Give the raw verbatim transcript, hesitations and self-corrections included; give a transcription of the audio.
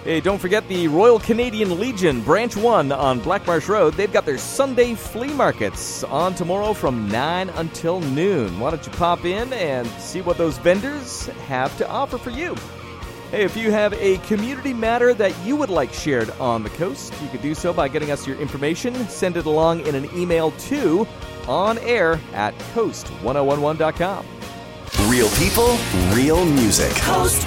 Hey, don't forget the Royal Canadian Legion, Branch one on Black Marsh Road. They've got their Sunday flea markets on tomorrow from nine until noon. Why don't you pop in and see what those vendors have to offer for you? Hey, if you have a community matter that you would like shared on the coast, you could do so by getting us your information. Send it along in an email to onair at coast ten eleven dot com. Real people, real music. Coast